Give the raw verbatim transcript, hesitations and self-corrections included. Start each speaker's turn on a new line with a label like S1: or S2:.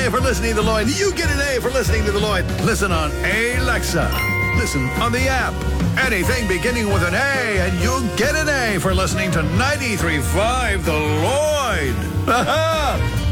S1: A for listening to the Lloyd. You get an A for listening to the Lloyd. Listen on Alexa. Listen on the app. Anything beginning with an A, and you get an A for listening to ninety-three point five The Lloyd. Ha-ha!